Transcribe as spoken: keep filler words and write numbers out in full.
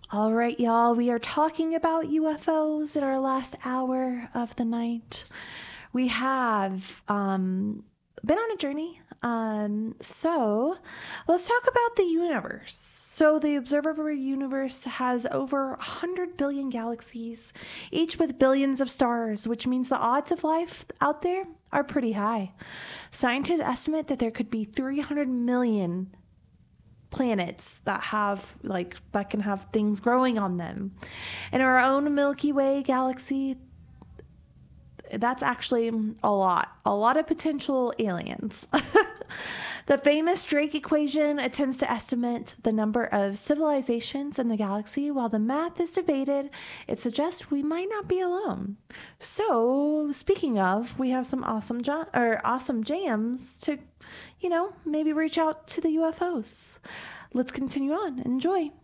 All right, y'all, we are talking about U F Os in our last hour of the night. We have um, been on a journey. Um, so let's talk about the universe. So the observable universe has over one hundred billion galaxies, each with billions of stars, which means the odds of life out there are pretty high. Scientists estimate that there could be three hundred million planets that have like that can have things growing on them. In our own Milky Way galaxy, that's actually a lot, a lot of potential aliens. The famous Drake equation attempts to estimate the number of civilizations in the galaxy. While the math is debated, it suggests we might not be alone. So, speaking of, we have some awesome jo- or awesome jams to, you know, maybe reach out to the U F Os. Let's continue on. Enjoy.